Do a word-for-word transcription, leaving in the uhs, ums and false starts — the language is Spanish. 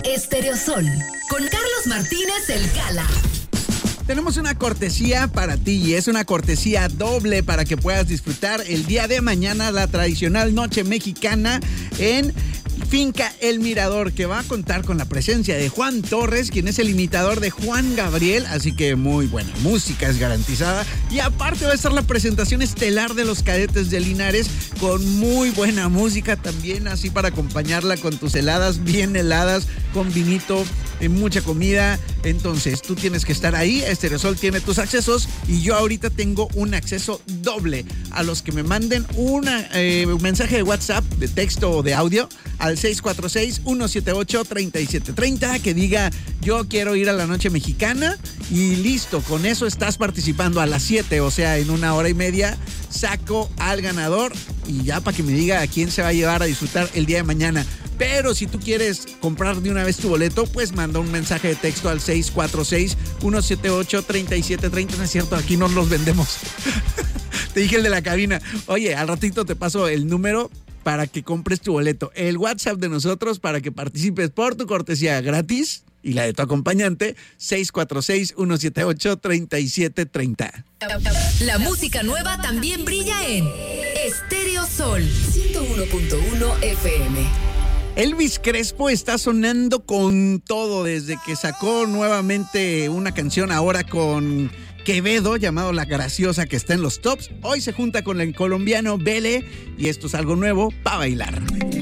Estéreo Sol, con Carlos Martínez El Cala. Tenemos una cortesía para ti y es una cortesía doble para que puedas disfrutar el día de mañana la tradicional noche mexicana en Finca El Mirador, que va a contar con la presencia de Juan Torres, quien es el imitador de Juan Gabriel, así que muy buena música es garantizada. Y aparte va a estar la presentación estelar de los Cadetes de Linares con muy buena música también, así para acompañarla con tus heladas bien heladas, con vinito, y mucha comida. Entonces tú tienes que estar ahí. Estéreo Sol tiene tus accesos y yo ahorita tengo un acceso doble a los que me manden una, eh, un mensaje de WhatsApp, de texto o de audio al seis cuatro seis, uno siete ocho, tres siete tres cero que diga yo quiero ir a la noche mexicana y listo, con eso estás participando a las siete, o sea, en una hora y media saco al ganador y ya para que me diga a quién se va a llevar a disfrutar el día de mañana. Pero si tú quieres comprar de una vez tu boleto, pues manda un mensaje de texto al seis cuatro seis, uno siete ocho, tres siete tres cero. No es cierto, aquí no los vendemos. Te dije el de la cabina. Oye, al ratito te paso el número para que compres tu boleto. El WhatsApp de nosotros para que participes por tu cortesía gratis y la de tu acompañante, seis cuatro seis, uno siete ocho, tres siete tres cero. La música nueva también brilla en Estéreo Sol ciento uno punto uno F M. Elvis Crespo está sonando con todo desde que sacó nuevamente una canción ahora con Quevedo llamado La Graciosa, que está en los tops. Hoy se junta con el colombiano Bele y esto es algo nuevo para bailar.